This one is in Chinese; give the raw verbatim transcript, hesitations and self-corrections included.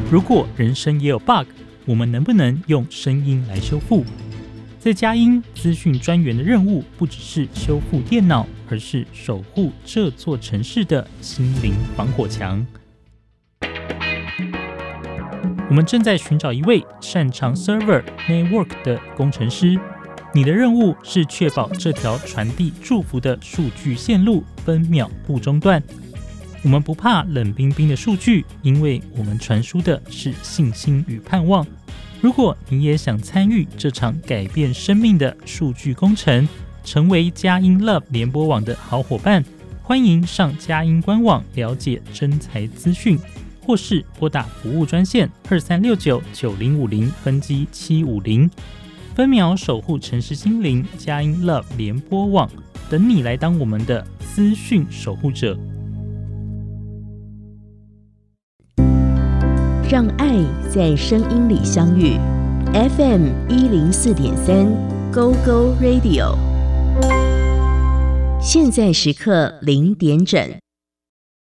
如果人生也有 bug， 我们能不能用声音来修复？在佳音资讯专员的任务不只是修复电脑，而是守护这座城市的心灵防火墙。我们正在寻找一位擅长 server network 的工程师，你的任务是确保这条传递祝福的数据线路分秒不中断。我们不怕冷冰冰的数据，因为我们传输的是信心与盼望。如果你也想参与这场改变生命的数据工程，成为佳音 Love 联播网的好伙伴，欢迎上佳音官网了解征才资讯，或是拨打服务专线二三六九九零五零分机七五零，分秒守护城市心灵，佳音 Love 联播网等你来当我们的资讯守护者。 让爱在声音里相遇 ，F M 一零四点三 ，Go Go Radio。现在时刻零点整。